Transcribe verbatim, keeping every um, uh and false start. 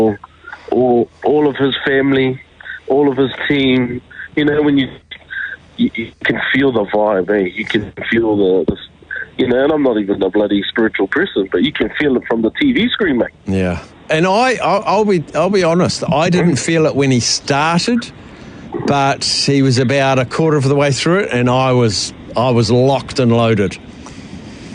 all, all of his family, all of his team. You know, when you you, you can feel the vibe, eh? You can feel the, the, you know, and I'm not even a bloody spiritual person, but you can feel it from the T V screen, mate. Yeah. And I, I'll, I'll be, I'll be honest. I didn't feel it when he started, but he was about a quarter of the way through it, and I was, I was locked and loaded.